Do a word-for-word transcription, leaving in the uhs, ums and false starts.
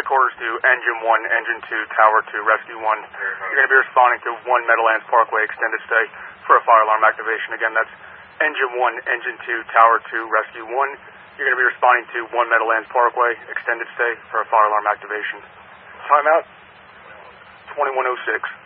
headquarters to Engine one, Engine two, Tower two, Rescue one. You're going to be responding to one Meadowlands Parkway extended stay for a fire alarm activation. Again, that's Engine one, Engine two, Tower two, Rescue one. You're going to be responding to one Meadowlands Parkway extended stay for a fire alarm activation. Timeout, twenty-one oh six.